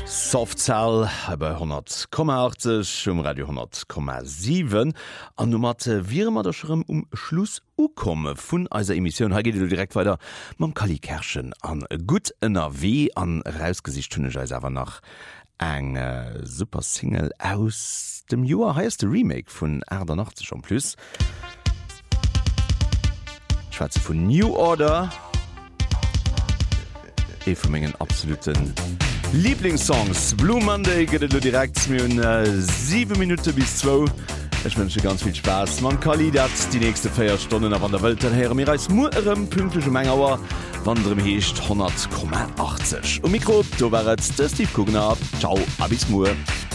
Softcell bei 100,80 Radio 100,7 an mat wie mat der Schirm Schluss komme vun eiser Emission ha geht direkt weiter mam Kali Kerschen an gut NRW an rausgesicht hunnech awer nach eng super Single aus dem Joar heiste Remake vun Erder 80 schon plus Schweze vun New Order e vu menggen absoluten Lieblingssongs Blue Monday gët du direkt mün 7 Minuten bis 2. Ich wünsche ganz viel Spaß. Man Kali dat die nächste 4 Stunden an der Welt her mir als Muem pünktliche Mengauer Wandrem hecht 100,80. Mikro du waret Steve Kugner. Ciao, a bis Mu.